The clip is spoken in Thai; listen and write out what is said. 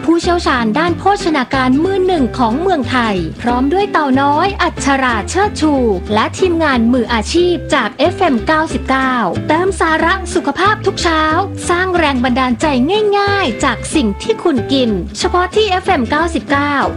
ผู้เชี่ยวชาญด้านโภชนาการมือหนึ่งของเมืองไทยพร้อมด้วยเต่าน้อยอัชราเชิดชูและทีมงานมืออาชีพจาก FM 99เติมสาระสุขภาพทุกเช้าสร้างแรงบันดาลใจง่ายๆจากสิ่งที่คุณกินเฉพาะที่ FM 99